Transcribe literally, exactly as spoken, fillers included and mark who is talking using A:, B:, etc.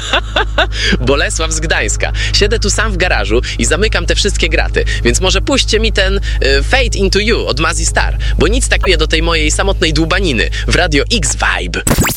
A: Bolesław z Gdańska. Siedzę tu sam w garażu i zamykam te wszystkie graty, więc może puśćcie mi ten y, Fade Into You od Mazzy Star, bo nic tak nie do tej mojej samotnej dłubaniny w Radio X Vibe.